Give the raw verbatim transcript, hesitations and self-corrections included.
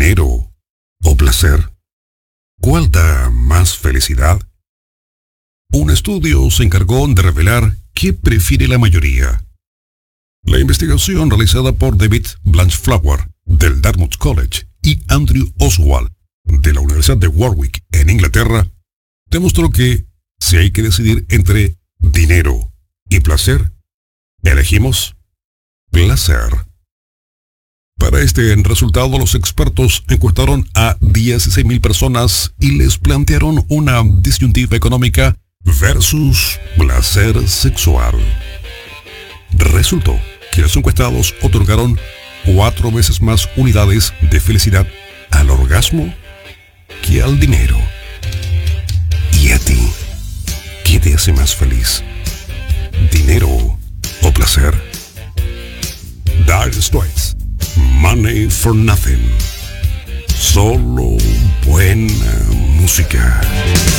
¿Dinero o placer? ¿Cuál da más felicidad? Un estudio se encargó de revelar qué prefiere la mayoría. La investigación realizada por David Blanchflower del Dartmouth College y Andrew Oswald de la Universidad de Warwick en Inglaterra demostró que si hay que decidir entre dinero y placer, elegimos placer. Para este resultado, los expertos encuestaron a dieciséis mil personas y les plantearon una disyuntiva económica versus placer sexual. Resultó que los encuestados otorgaron cuatro veces más unidades de felicidad al orgasmo que al dinero. ¿Y a ti? ¿Qué te hace más feliz? ¿Dinero o placer? Dire Straits, Money for Nothing. Solo buena música.